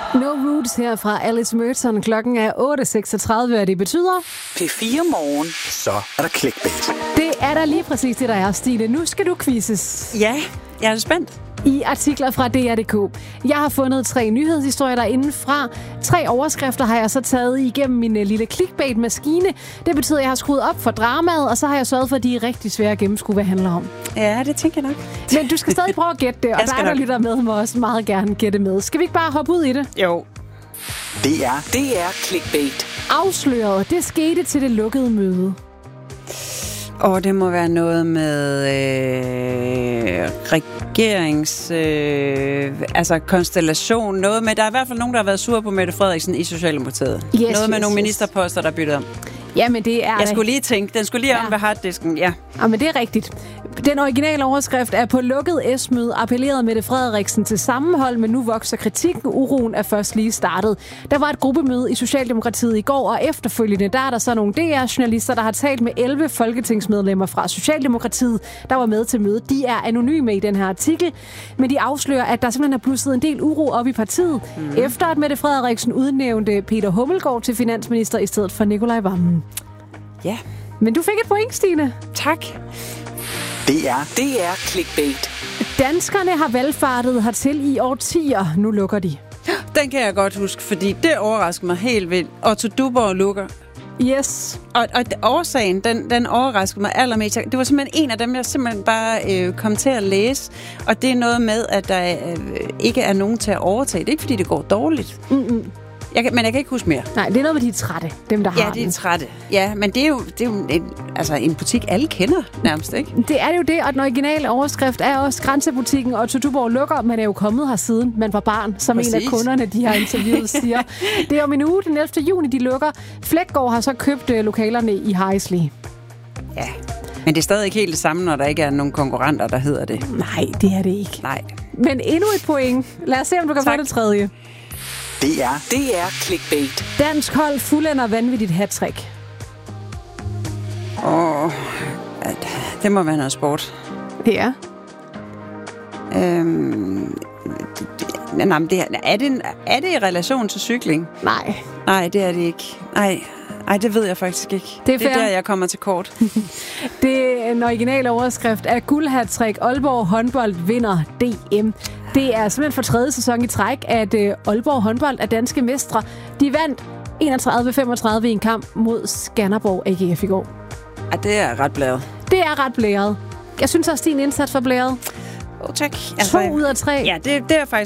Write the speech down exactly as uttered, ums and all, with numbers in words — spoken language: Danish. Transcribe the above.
No Roots her fra Alice Merton. Klokken er otte seksogtredive, og det betyder... P fire Morgen. Så er der clickbait. Det er da lige præcis det, der er, Stine. Nu skal du quizzes. Ja, jeg er spændt. I artikler fra D R punktum d k. Jeg har fundet tre nyhedshistorier derinde fra. Tre overskrifter har jeg så taget igennem min lille clickbait-maskine. Det betyder, at jeg har skruet op for dramaet, og så har jeg sørget for, at de er rigtig svære at gennemskue, hvad det handler om. Ja, det tænker jeg nok. Men du skal stadig prøve at gætte det, og dig, der lytter med, må også meget gerne gætte med. Skal vi ikke bare hoppe ud i det? Jo. Det er Det er clickbait. Afsløret. Det skete til det lukkede møde. Og det må være noget med øh, regerings... Øh, altså konstellation. Noget med... Der er i hvert fald nogen, der har været sure på Mette Frederiksen i Socialdemokratiet. Yes, noget med yes, nogle yes. ministerposter, der byttede om. Jamen, det er Jeg det. skulle lige tænke. Den skulle lige Ja. om ved harddisken. Ja. Ja, men det er rigtigt. Den originale overskrift er: på lukket S-møde appellerede Mette Frederiksen til sammenhold, men nu vokser kritikken. Uroen er først lige startet. Der var et gruppemøde i Socialdemokratiet i går, og efterfølgende der er der så nogle D R-journalister, der har talt med elleve folketingsmedlemmer fra Socialdemokratiet, der var med til mødet. De er anonyme i den her artikel, men de afslører, at der simpelthen er blusset en del uro op i partiet, mm. efter at Mette Frederiksen udnævnte Peter Hummelgaard til finansminister i stedet for Nikolaj Wammen. Ja. Men du fik et point, Stine. Tak. Det er Det er clickbait. Danskerne har valgfartet hertil i årtier. Nu lukker de. Den kan jeg godt huske, fordi det overrasker mig helt vildt. Otto Duborg lukker. Yes. Og, og årsagen, den, den overraskede mig allermest. Det var simpelthen en af dem, jeg simpelthen bare øh, kom til at læse. Og det er noget med, at der øh, ikke er nogen til at overtage. Det er ikke, fordi det går dårligt. Mm-mm. Jeg kan, men jeg kan ikke huske mere. Nej, det er noget med de er trætte, dem der Ja, har de er den. trætte. Ja, men det er jo, det er jo en, altså en butik, alle kender nærmest, ikke? Det er det jo det, og den originale overskrift er også grænsebutikken, og Otto Duborg lukker. Man er jo kommet her siden man var barn, som Præcis. En af kunderne, de har interviewet, siger. Det er om en uge, den ellevte juni, de lukker. Flækgaard har så købt øh, lokalerne i Harrisley. Ja, men det er stadig ikke helt det samme, når der ikke er nogen konkurrenter, der hedder det. Nej, det er det ikke. Nej. Men endnu et point. Lad os se, om du kan Tak. få det tredje. Det er Det er clickbait. Dansk hold fuldender vanvittigt hattrick. Åh, det må være noget sport. Ja. Øhm, nej, men det er, er, det, er det i relation til cykling? Nej. Nej, det er det ikke. Nej, nej, det ved jeg faktisk ikke. Det er det er fair. der, jeg kommer til kort. Det er en original overskrift af guldhattrick. Aalborg håndbold vinder D M. Det er simpelthen for tredje sæson i træk, at øh, Aalborg håndbold er danske mestre. De vandt enogtredive femogtredive i en kamp mod Skanderborg A G F i går. Ja, det er ret blæret. Det er ret blæret. Jeg synes også, din indsats var blæret. Åh, oh, tak. To ud af tre. Ja, det, det er faktisk